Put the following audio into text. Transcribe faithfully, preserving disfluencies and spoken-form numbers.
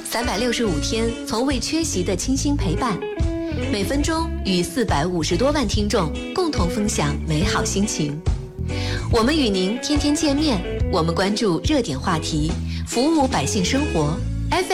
三百六十五天从未缺席的倾心陪伴，每分钟与四百五十多万听众共同分享美好心情。我们与您天天见面，我们关注热点话题，服务百姓生活，